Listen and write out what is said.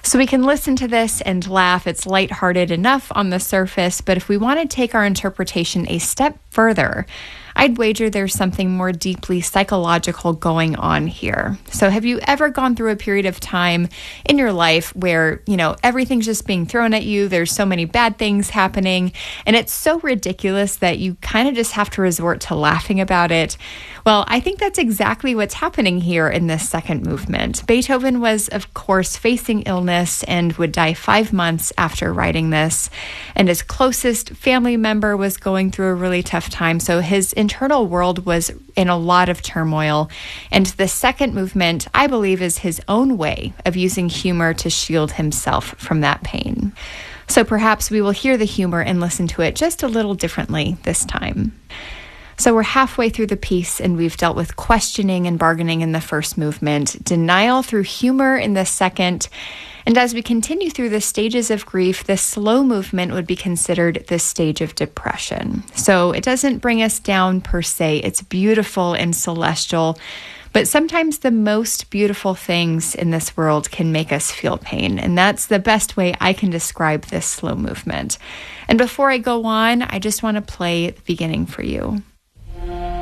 So we can listen to this and laugh. It's lighthearted enough on the surface, but if we want to take our interpretation a step further, I'd wager there's something more deeply psychological going on here. So have you ever gone through a period of time in your life where, everything's just being thrown at you, there's so many bad things happening, and it's so ridiculous that you kind of just have to resort to laughing about it? Well, I think that's exactly what's happening here in this second movement. Beethoven was, of course, facing illness and would die 5 months after writing this, and his closest family member was going through a really tough time, so his internal world was in a lot of turmoil. And the second movement, I believe, is his own way of using humor to shield himself from that pain. So perhaps we will hear the humor and listen to it just a little differently this time. So we're halfway through the piece, and we've dealt with questioning and bargaining in the first movement, denial through humor in the second. And as we continue through the stages of grief, the slow movement would be considered the stage of depression. So it doesn't bring us down per se. It's beautiful and celestial. But sometimes the most beautiful things in this world can make us feel pain. And that's the best way I can describe this slow movement. And before I go on, I just want to play the beginning for you.